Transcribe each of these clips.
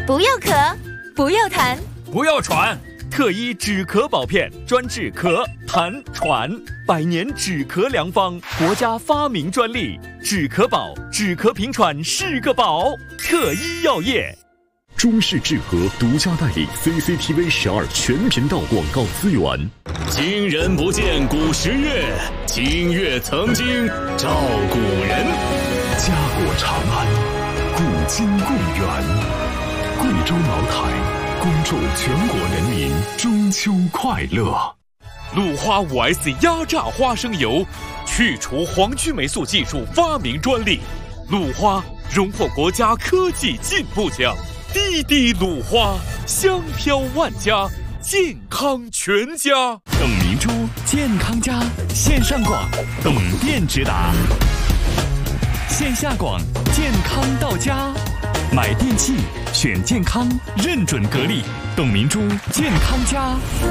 不要咳，不要痰， 不要喘。特医止咳宝片，专治咳、痰、喘，100年止咳良方，国家发明专利。止咳宝，止咳平喘是个宝。特医药业。 中式治和独家代理 CCTV 12全频道广告资源。 今人不见古时月，今月曾经照古人。 家国长安，古今共源。贵州茅台恭祝全国人民中秋快乐。 鲁花5S 压榨花生油，去除黄曲霉素技术发明专利。鲁花荣获国家科技进步奖。滴滴鲁花，香飘万家，健康全家。 董明珠健康家线上广，董店直达；线下广，健康到家。买电器选健康，认准格力，董明珠健康家。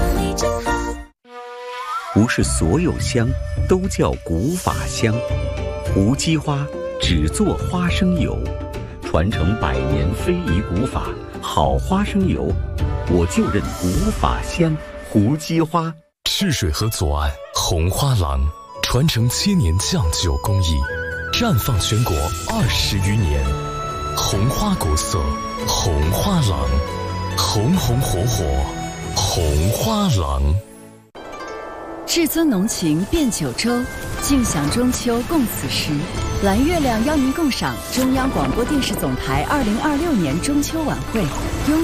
不是所有香都叫古法香，无机花只做花生油，传承100年非遗古法，好花生油，我就认古法香。胡姬花。 赤水河左岸红花廊，传承7年酱酒工艺，绽放全国20余年。红花国色，红花廊，红红火火，红花廊。 至尊浓情变九州，尽享中秋共此时。蓝月亮邀您共赏中央广播电视总台2026年中秋晚会。